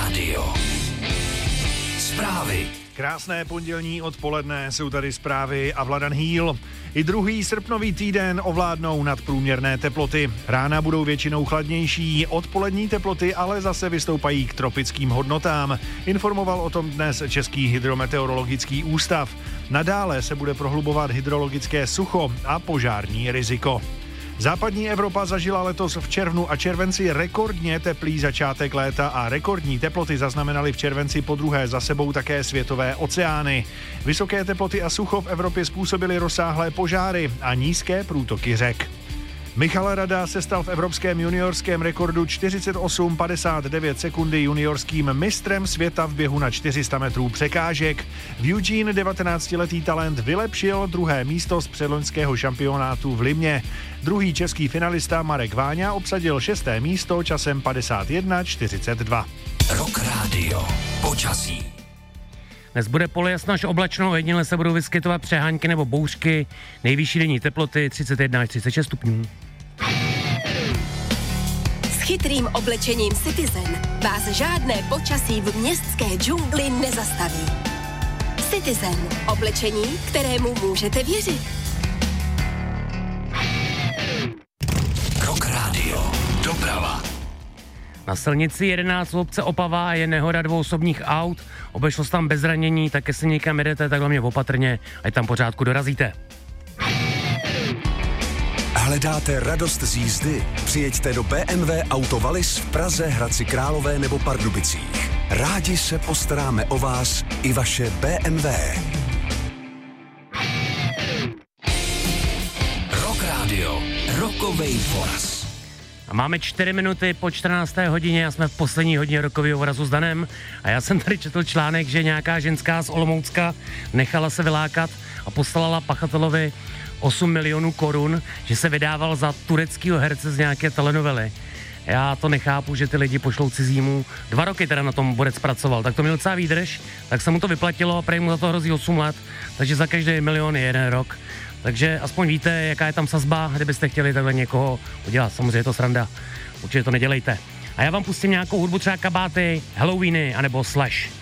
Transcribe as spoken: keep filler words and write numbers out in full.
rádio. Zprávy. Krásné pondělní odpoledne, jsou tady zprávy a Vladan Hýl. I druhý srpnový týden ovládnou nadprůměrné teploty. Rána budou většinou chladnější, odpolední teploty ale zase vystoupají k tropickým hodnotám. Informoval o tom dnes Český hydrometeorologický ústav. Nadále se bude prohlubovat hydrologické sucho a požární riziko. Západní Evropa zažila letos v červnu a červenci rekordně teplý začátek léta a rekordní teploty zaznamenaly v červenci podruhé za sebou také světové oceány. Vysoké teploty a sucho v Evropě způsobily rozsáhlé požáry a nízké průtoky řek. Michal Rada se stal v evropském juniorském rekordu čtyřicet osm padesát devět sekundy juniorským mistrem světa v běhu na čtyři sta metrů překážek. V Eugene devatenáctiletý talent vylepšil druhé místo z předloňského šampionátu v Limě. Druhý český finalista Marek Váňa obsadil šesté místo časem padesát jedna čtyřicet dva. Rock Radio. Počasí. Dnes bude polojasno až oblačno, ojediněle se budou vyskytovat přehánky nebo bouřky. Nejvyšší denní teploty třicet jedna až třicet šest stupňů. S chytrým oblečením Citizen vás žádné počasí v městské džungli nezastaví. Citizen. Oblečení, kterému můžete věřit. Rock Radio. Doprava. Na silnici jedenáct v obce Opava je nehoda dvou osobních aut. Obešlo se tam bez zranění, tak jestli někam jedete, tak hlavně opatrně, ať tam pořádku dorazíte. Hledáte radost z jízdy? Přijeďte do bé em vé Auto Wallis v Praze, Hradci Králové nebo Pardubicích. Rádi se postaráme o vás i vaše bé em vé. Rock Radio. Rockovej Voraz. A máme čtyři minuty po čtrnácté hodině a jsme v poslední hodině rokového vorazu s Danem. A já jsem tady četl článek, že nějaká ženská z Olomoucka nechala se vylákat a poslala pachatelovi osm milionů korun, že se vydával za tureckýho herce z nějaké telenovely. Já to nechápu, že ty lidi pošlou cizímu. Dva roky teda na tom borec pracoval, tak to měl docela výdrž, tak se mu to vyplatilo a prej mu za to hrozí osm let, takže za každý milion je jeden rok. Takže aspoň víte, jaká je tam sazba, kdybyste chtěli takhle někoho udělat. Samozřejmě je to sranda, určitě to nedělejte. A já vám pustím nějakou hudbu, třeba Kabáty, Halloweeny anebo Slash.